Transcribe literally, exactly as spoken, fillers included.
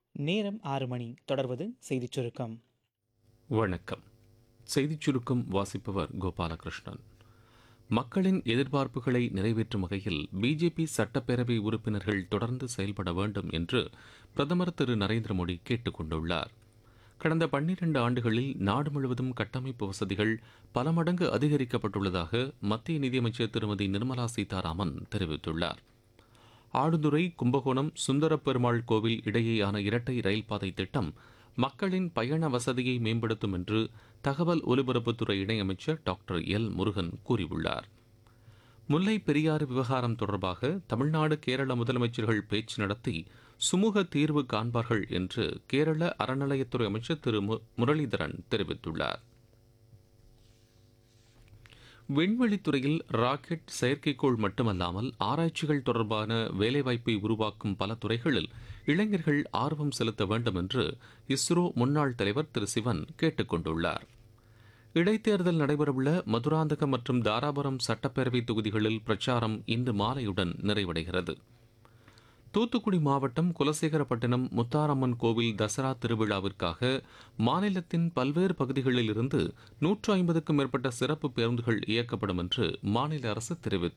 நேரம் ஆறு மணி. தொடர்வது செய்திச் சுருக்கம். வணக்கம். செய்திச் சுருக்கம் வாசிப்பவர் கோபாலகிருஷ்ணன். மக்களின் எதிர்பார்ப்புகளை நிறைவேற்றும் வகையில் பிஜேபி சட்டப்பேரவை உறுப்பினர்கள் தொடர்ந்து செயல்பட வேண்டும் என்று பிரதமர் திரு நரேந்திர மோடி கேட்டுக் கொண்டுள்ளார். கடந்த பன்னிரண்டு ஆண்டுகளில் நாடு முழுவதும் கட்டமைப்பு வசதிகள் பல மடங்கு அதிகரிக்கப்பட்டுள்ளதாக மத்திய நிதியமைச்சர் திருமதி நிர்மலா சீதாராமன் தெரிவித்துள்ளார். ஆடுதுறை கும்பகோணம் சுந்தரப்பெருமாள் கோவில் இடையேயான இரட்டை ரயில் பாதை திட்டம் மக்களின் பயண வசதியை மேம்படுத்தும் என்று தகவல் ஒலிபரப்புத்துறை இணையமைச்சர் டாக்டர் எல் முருகன் கூறியுள்ளார். முல்லை பெரியாறு விவகாரம் தொடர்பாக தமிழ்நாடு கேரள முதலமைச்சர்கள் பேச்சு நடத்தி சுமூக தீர்வு காண்பார்கள் என்று கேரள அறநிலையத்துறை அமைச்சர் திரு முரளிதரன் தெரிவித்துள்ளார். விண்வெளித்துறையில் ராக்கெட், செயற்கைக்கோள் மட்டுமல்லாமல் ஆராய்ச்சிகள் தொடர்பான வேலைவாய்ப்பை உருவாக்கும் பல துறைகளில் இளைஞர்கள் ஆர்வம் செலுத்த வேண்டும் என்று இஸ்ரோ முன்னாள் தலைவர் திரு சிவன் கேட்டுக் கொண்டுள்ளார். இடைத்தேர்தல் நடைபெறவுள்ள மதுராந்தகம் மற்றும் தாராபுரம் சட்டப்பேரவை தொகுதிகளில் பிரச்சாரம் இன்று மாலையுடன் நிறைவடைகிறது. தூத்துக்குடி மாவட்டம் குலசேகரப்பட்டினம் முத்தாரம்மன் கோவில் தசரா திருவிழாவிற்காக மாநிலத்தின் பல்வேறு பகுதிகளில் இருந்து நூற்று ஐம்பதுக்கும் மேற்பட்ட சிறப்பு பேருந்துகள் இயக்கப்படும் என்று மாநில அரசு தெரிவித்துள்ளது.